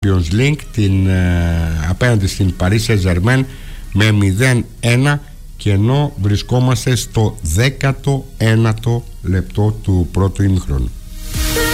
Champions League απέναντι στην Paris Saint-Germain με 0-1, και ενώ βρισκόμαστε στο 19ο λεπτό του πρώτου ημιχρόνου.